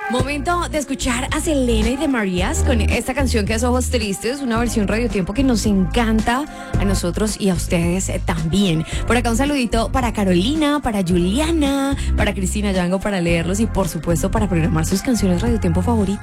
Momento de escuchar a Selena y de Marías con esta canción que es Ojos Tristes, una versión Radio Tiempo que nos encanta a nosotros y a ustedes también. Por acá un saludito para Carolina, para Juliana, para Cristina Yango, para leerlos y por supuesto para programar sus canciones Radio Tiempo favoritas.